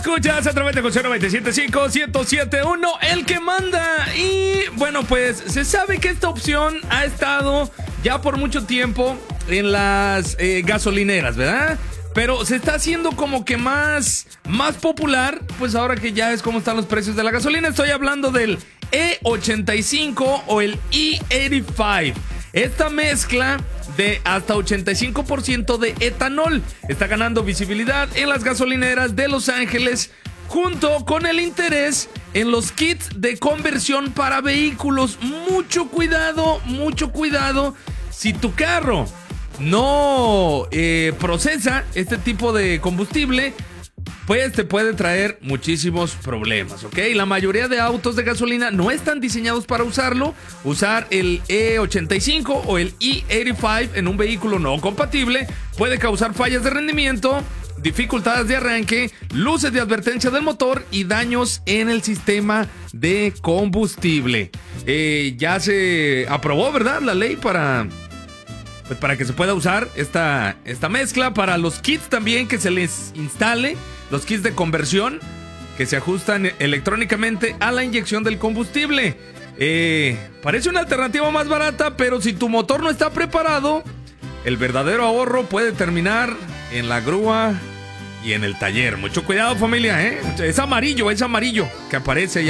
Escuchas a través de José 97.5, 107.1, el que manda. Y bueno, pues se sabe que esta opción ha estado ya por mucho tiempo en las gasolineras, ¿verdad? Pero se está haciendo como que más popular, pues ahora que ya es como están los precios de la gasolina. Estoy hablando del E85 o el E85. Esta mezcla de hasta 85% de etanol está ganando visibilidad en las gasolineras de Los Ángeles, junto con el interés en los kits de conversión para vehículos. Mucho cuidado. Si tu carro no procesa este tipo de combustible, pues te puede traer muchísimos problemas, ¿ok? La mayoría de autos de gasolina no están diseñados para usarlo. Usar el E85 o el E85 en un vehículo no compatible puede causar fallas de rendimiento, dificultades de arranque, luces de advertencia del motor y daños en el sistema de combustible. Ya se aprobó, ¿verdad?, la ley para que se pueda usar esta mezcla para los kits también, que se les instale los kits de conversión que se ajustan electrónicamente a la inyección del combustible. Parece una alternativa más barata, pero si tu motor no está preparado, el verdadero ahorro puede terminar en la grúa y en el taller. Mucho cuidado, familia, ¿eh? Es amarillo que aparece ya.